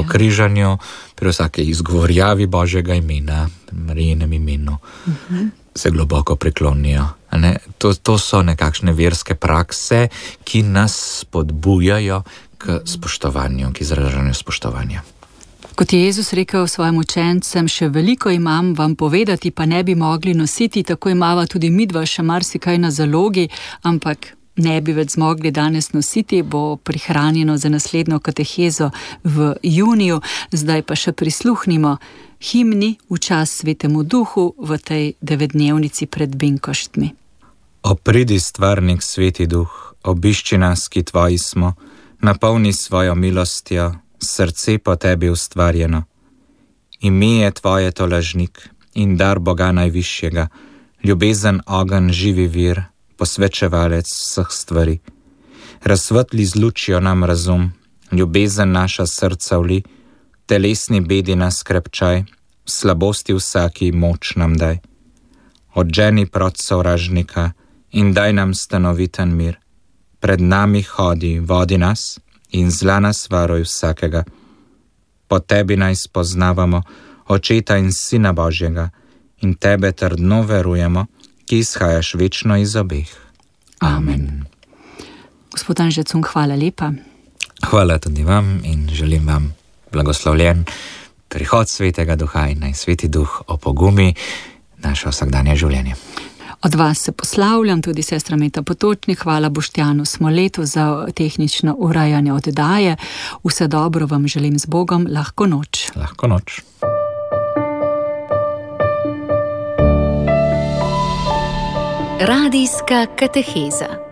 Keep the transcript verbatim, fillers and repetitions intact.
po križanju, pri vsake izgovorjavi Božjega imena, Marijinem imenu, uh-huh. se globoko priklonijo. Ne? To, to so nekakšne verske prakse, ki nas spodbujajo k spoštovanju, k izražanju spoštovanja. Kot je Jezus rekel svojim učencem, še veliko imam vam povedati, pa ne bi mogli nositi, tako imava tudi midva še marsikaj na zalogi, ampak ne bi več zmogli danes nositi, bo prihranjeno za naslednjo katehezo v juniju. Zdaj pa še prisluhnimo himni v čas Svetemu Duhu v tej devetdnevnici pred Binkoštmi. Opridi, stvarnik, Sveti Duh, obišči nas, ki tvoji smo, napolni svojo milostjo srce po tebi ustvarjeno. Ime je tvoje tolažnik in dar Boga najvišjega, ljubezen, ogenj, živi vir, posvečevalec vseh stvari. Razsvetli z lučjo nam razum, ljubezen naša srca vli, telesni bedi nas krepčaj, v slabosti vsaki moč nam daj. Odženi proti sovražnika in daj nam stanoviten mir. Pred nami hodi, vodi nas in zla nas varuj vsakega. Po tebi naj spoznavamo Očeta in Sina Božjega in tebe trdno verujemo, ki izhajaš večno iz obeh. Amen. Gospod Anže Cunk, hvala lepa. Hvala tudi vam in želim vam blagoslovljen prihod Svetega Duha in naj Sveti Duh opogumi naše vsakdanje življenje. Od vas se poslavljam, tudi sestra Meta Potočnik, hvala Boštjanu Smoletu za tehnično urejanje oddaje. Vse dobro vam želim z Bogom, lahko noč. Lahko noč. Radijska kateheza.